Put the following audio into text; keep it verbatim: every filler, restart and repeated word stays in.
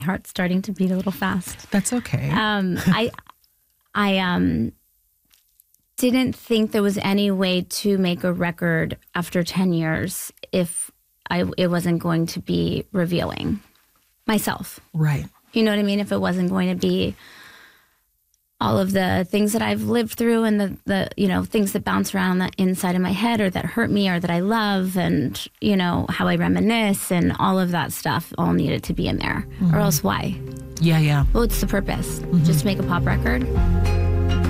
Heart's starting to beat a little fast. That's okay. Um, I, I um, didn't think there was any way to make a record after ten years if I it wasn't going to be revealing myself. Right. You know what I mean? If it wasn't going to be all of the things that I've lived through and the, the you know, things that bounce around the inside of my head or that hurt me or that I love and, you know, how I reminisce and all of that stuff all needed to be in there. Mm-hmm. Or else why? Yeah, yeah. Well, what's the purpose? Mm-hmm. Just make a pop record?